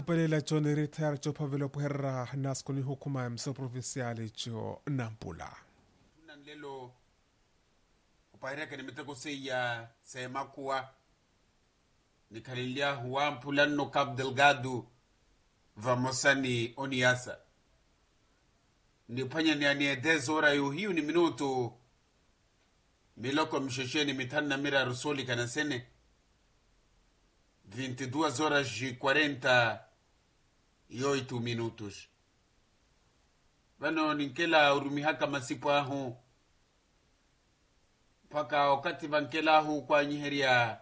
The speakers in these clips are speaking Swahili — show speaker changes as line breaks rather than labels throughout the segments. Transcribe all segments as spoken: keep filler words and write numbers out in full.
Palela John retire cho pavelo puherra nasko ni hukuma mso provinciale cho Nampula.
Lelo upaireka nimeteko seya sema kuwa nikalilia huwa mpulano Cabo Delgado vamosani oniasa nipanya ni aniedez ora yu hiu ni minuto miloko mshesheni mitana mira rusoli kanasene vinte e duas horas e quarenta e oito minutos. Vano ninkela urumihaka masipo ahu paka wakati vankela ahu kwa nyiheria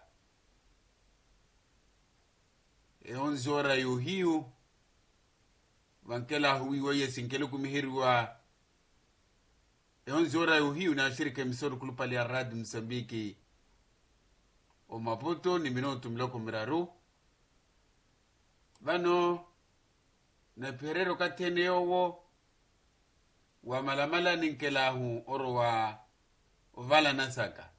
e onze hora yu hiu vankela ahu iwaye sinkele kumihiriwa e onze hora yu hiu na shirika misoro kulupali ya radi Msambiki o Maputo ni minuto mloko miraru. Vano na perero katene yowo wa malamala ninkelahu oro wa vala nasaka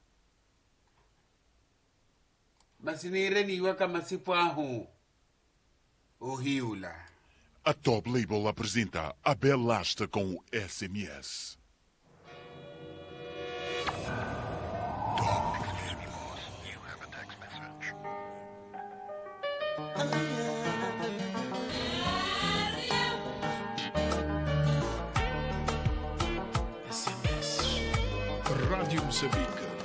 masinireni waka masipo ahu ohiula.
A Top Label apresenta a Belasta com o S M S. Top Label. You have a text message. S M S. Rádio Moçambique.